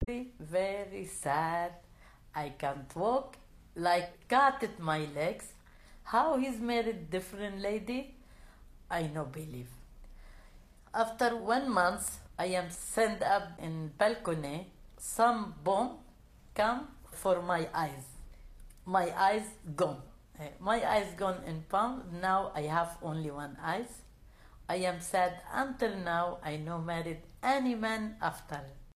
very sad. I can't walk, like cut at my legs. How he's married different lady, I no believe. After 1 month, I am sent up in balcony. Some bomb come for my eyes. My eyes gone. My eyes gone in palm. Now I have only one eyes. I am sad until now. I no married any man after.